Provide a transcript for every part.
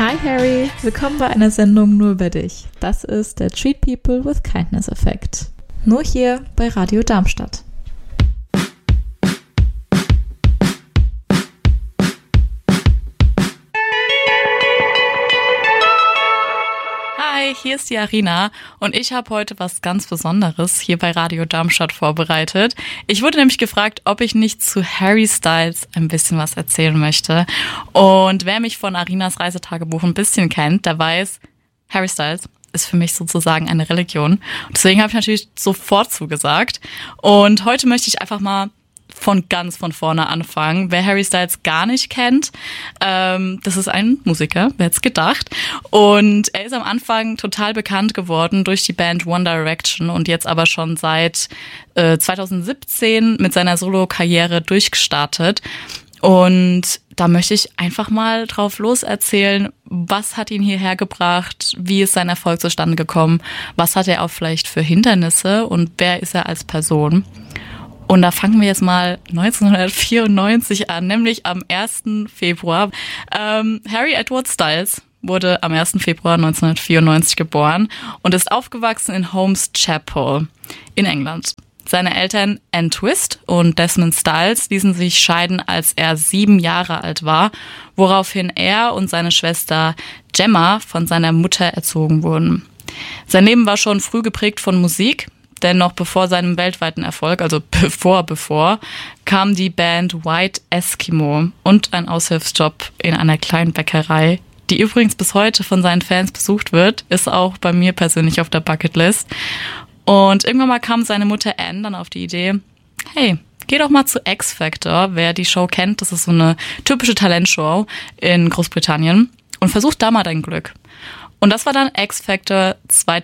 Hi Harry, willkommen bei einer Sendung nur über dich. Das ist der Treat People with Kindness Effekt. Nur hier bei Radio Darmstadt. Hi, hier ist die Arina und ich habe heute was ganz Besonderes hier bei Radio Darmstadt vorbereitet. Ich wurde nämlich gefragt, ob ich nicht zu Harry Styles ein bisschen was erzählen möchte. Und wer mich von Arinas Reisetagebuch ein bisschen kennt, der weiß, Harry Styles ist für mich sozusagen eine Religion. Und deswegen habe ich natürlich sofort zugesagt. Und heute möchte ich einfach mal von vorne anfangen. Wer Harry Styles gar nicht kennt, das ist ein Musiker, wer hätte es gedacht. Und er ist am Anfang total bekannt geworden durch die Band One Direction und jetzt aber schon seit 2017 mit seiner Solo-Karriere durchgestartet. Und da möchte ich einfach mal drauf loserzählen, was hat ihn hierher gebracht, wie ist sein Erfolg zustande gekommen, was hat er auch vielleicht für Hindernisse und wer ist er als Person. Und da fangen wir jetzt mal 1994 an, nämlich am 1. Februar. Harry Edward Styles wurde am 1. Februar 1994 geboren und ist aufgewachsen in Holmes Chapel in England. Seine Eltern Anne Twist und Desmond Styles ließen sich scheiden, als er 7 Jahre alt war, woraufhin er und seine Schwester Gemma von seiner Mutter erzogen wurden. Sein Leben war schon früh geprägt von Musik. Denn noch bevor seinem weltweiten Erfolg, also bevor, kam die Band White Eskimo und ein Aushilfsjob in einer kleinen Bäckerei, die übrigens bis heute von seinen Fans besucht wird, ist auch bei mir persönlich auf der Bucketlist. Und irgendwann mal kam seine Mutter Anne dann auf die Idee, hey, geh doch mal zu X Factor, wer die Show kennt, das ist so eine typische Talentshow in Großbritannien und versuch da mal dein Glück. Und das war dann X Factor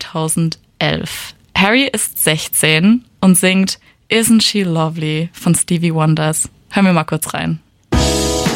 2011. Harry ist 16 und singt Isn't She Lovely von Stevie Wonders. Hören wir mal kurz rein.